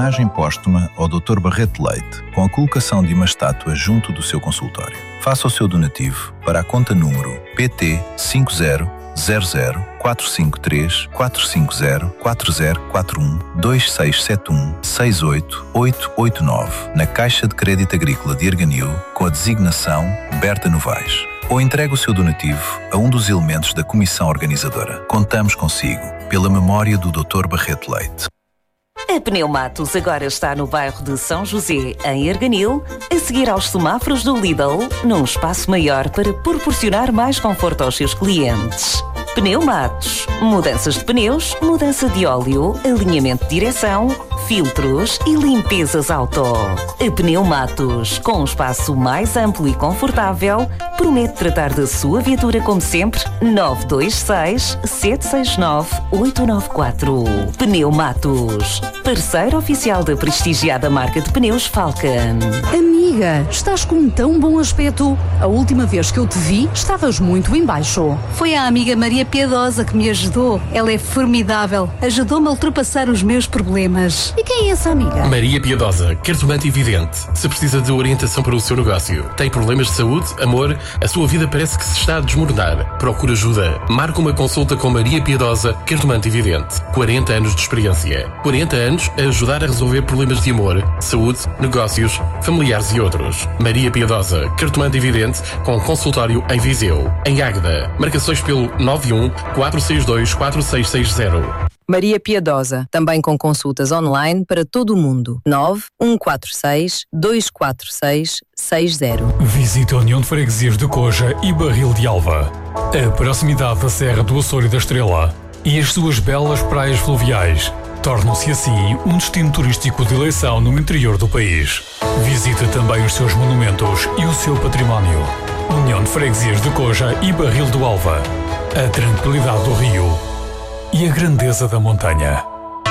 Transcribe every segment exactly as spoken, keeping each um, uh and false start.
homenagem póstuma ao doutor Barreto Leite, com a colocação de uma estátua junto do seu consultório. Faça o seu donativo para a conta número P T cinco zero zero zero quatro cinco três quatro cinco zero quatro zero quatro um dois seis sete um seis oito oito oito nove na Caixa de Crédito Agrícola de Erganil com a designação Berta Novaes. Ou entregue o seu donativo a um dos elementos da comissão organizadora. Contamos consigo, pela memória do doutor Barreto Leite. A Pneumatos agora está no bairro de São José, em Erganil, a seguir aos semáforos do Lidl, num espaço maior para proporcionar mais conforto aos seus clientes. Pneumatos. Mudanças de pneus, mudança de óleo, alinhamento de direção, filtros e limpezas auto. A Pneumatos, com um espaço mais amplo e confortável, promete tratar da sua viatura como sempre. nove dois seis, sete seis nove, oito nove quatro. Pneumatos, parceiro oficial da prestigiada marca de pneus Falcon. Amiga, estás com um tão bom aspecto. A última vez que eu te vi, estavas muito em baixo. Foi a amiga Maria Piedosa que me ajudou. Ela é formidável. Ajudou-me a ultrapassar os meus problemas. E quem é essa amiga? Maria Piedosa, cartomante e vidente. Se precisa de orientação para o seu negócio, tem problemas de saúde, amor, a sua vida parece que se está a desmoronar. Procura ajuda. Marca uma consulta com Maria Piedosa, cartomante e vidente. quarenta anos de experiência. quarenta anos a ajudar a resolver problemas de amor, saúde, negócios, familiares e outros. Maria Piedosa, cartomante e vidente, com consultório em Viseu. Em Águeda. Marcações pelo nove um quatro seis dois quatro seis seis zero. Maria Piedosa, também com consultas online para todo o mundo. nove um quatro seis dois quatro seis seis zero. Visite a União de Freguesias de Coja e Barril de Alva. A proximidade da Serra do Açor e da Estrela e as suas belas praias fluviais tornam-se assim um destino turístico de eleição no interior do país. Visite também os seus monumentos e o seu património. União de Freguesias de Coja e Barril do Alva. A tranquilidade do rio e a grandeza da montanha.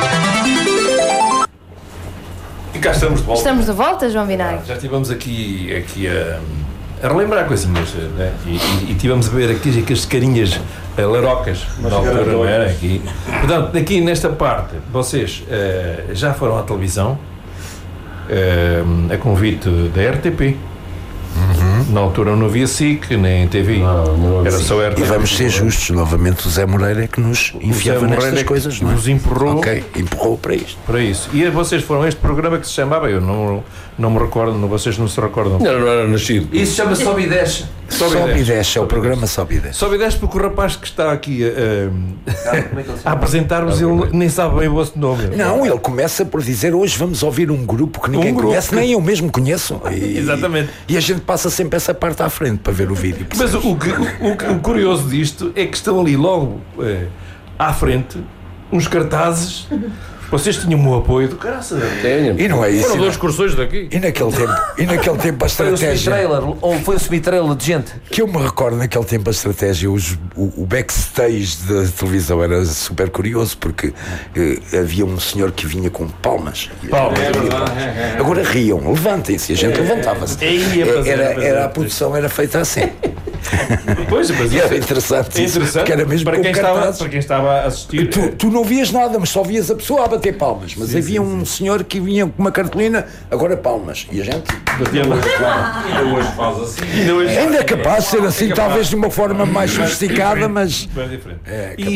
E cá estamos de volta. Estamos de volta, João Vinagre. Já estivemos aqui, aqui a, a relembrar coisinhas, né? e, e, e tivemos a ver aqui aquelas carinhas uh, larocas na altura, não era? Aqui. Portanto, aqui nesta parte, vocês uh, já foram à televisão, uh, a convite da R T P. Uhum. Na altura não havia S I C, nem T V, não, não era só R T P. E vamos ser justos, novamente o Zé Moreira é que nos enfiava nestas coisas, não é? Nos empurrou, ok, empurrou para isto. Para isso. E vocês foram a este programa que se chamava, eu não, não me recordo, vocês não se recordam. Não, não era nascido. Isso chama-se Sobe e Desce. Sobe e Desce, é o programa Sobe e Desce. Sobe e Desce porque o rapaz que está aqui a, a, a apresentar-vos, ele nem sabe bem o vosso nome. Não, ele começa por dizer, hoje vamos ouvir um grupo que ninguém um conhece, grupo. Nem eu mesmo conheço. E, exatamente. E a gente passa sempre essa parte à frente para ver o vídeo. Mas o, o, o, o curioso disto é que estão ali logo eh, à frente uns cartazes. Vocês tinham o apoio do caraças. E não é isso. Foram duas excursões daqui. E naquele tempo, e naquele tempo a estratégia. Foi o semi-trailer, ou foi o semi-trailer de gente. Que eu me recordo naquele tempo a estratégia, os, o, o backstage da televisão era super curioso, porque eh, havia um senhor que vinha com palmas. Palmas. É, agora riam, levantem-se, a gente levantava-se. Era, era, a produção era feita assim. Pois, mas era interessante, é interessante porque era mesmo para com quem, estava, para quem estava a assistir. Tu, tu não vias nada, mas só vias a pessoa a bater palmas. Mas sim, havia sim, um sim. senhor que vinha com uma cartolina, agora palmas. E a gente ainda hoje faz assim. Ainda é capaz de ser assim, talvez de uma forma mais sofisticada, mas. Bem diferente. É,